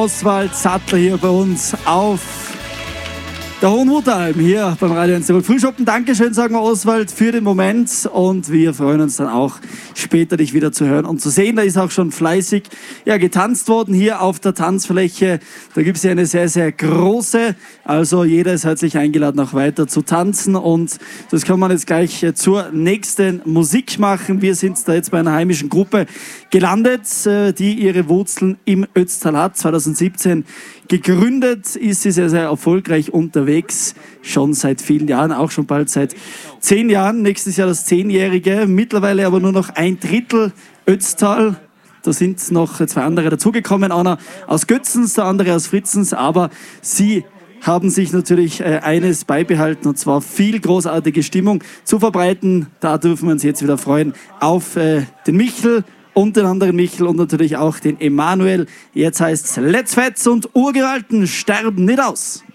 Oswald Sattler hier bei uns auf der Hohenwurtalm, hier beim Radio 1 Tirol Frühschoppen. Dankeschön, sagen wir Oswald, für den Moment, und wir freuen uns dann auch später, dich wieder zu hören und zu sehen. Da ist auch schon fleißig getanzt worden hier auf der Tanzfläche. Da gibt es ja eine sehr, sehr große, also jeder ist herzlich eingeladen, auch weiter zu tanzen, und das kann man jetzt gleich zur nächsten Musik machen. Wir sind da jetzt bei einer heimischen Gruppe gelandet, die ihre Wurzeln im Ötztal hat. 2017 gegründet ist sie, sehr, sehr erfolgreich unterwegs, schon seit vielen Jahren, auch schon bald seit 10 Jahren. Nächstes Jahr das 10-Jährige, mittlerweile aber nur noch 1/3 Ötztal. Da sind noch 2 andere dazugekommen, einer aus Götzens, der andere aus Fritzens, aber sie haben sich natürlich eines beibehalten, und zwar viel großartige Stimmung zu verbreiten. Da dürfen wir uns jetzt wieder freuen auf den Michel und den anderen Michel und natürlich auch den Emanuel. Jetzt heißt's Let's Fetz und Urgewalten sterben nicht aus.